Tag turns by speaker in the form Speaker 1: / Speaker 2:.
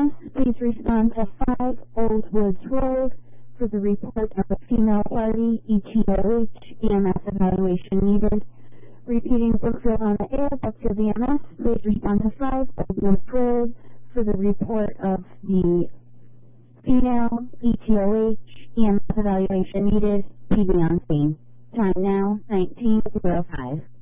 Speaker 1: EMS, please respond to 5 Old Woods Road for the report of a female party, ETOH, EMS evaluation needed. Repeating Brookfield on the air, Brookfield EMS, please respond to 5 Old Woods Road for the report of the female, ETOH, EMS evaluation needed, PD on scene. Time now, 19:05.